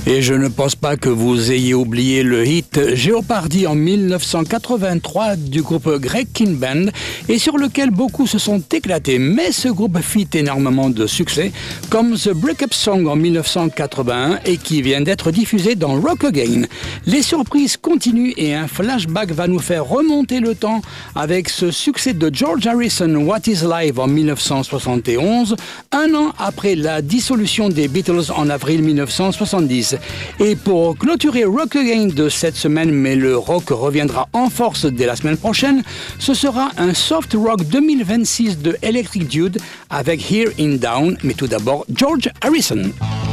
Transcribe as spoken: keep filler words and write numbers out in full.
Et je ne pense pas que vous ayez oublié le hit Jeopardy en mille neuf cent quatre-vingt-trois du groupe Wrecking Band et sur lequel beaucoup se sont éclatés. Mais ce groupe fit énormément de succès, comme The Breakup Song en mille neuf cent quatre-vingt-un et qui vient d'être diffusé dans Rock Again. Les surprises continuent et un flashback va nous faire remonter le temps avec ce succès de George Harrison, What is Life en mille neuf cent soixante et onze, un an après la dissolution des Beatles en avril mille neuf cent soixante-dix. Et pour clôturer Rock Again de cette semaine, mais le rock reviendra en force dès la semaine prochaine, ce sera un soft rock deux mille vingt-six de Electric Dude avec Here in Down, mais tout d'abord George Harrison.